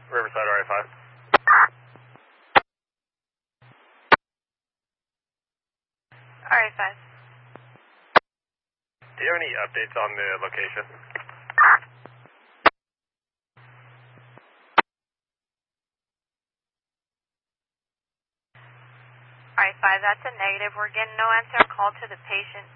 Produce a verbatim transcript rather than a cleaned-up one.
Riverside R A five. R A five. Do you have any updates on the location? R A five, that's a negative. We're getting no answer call to the patient.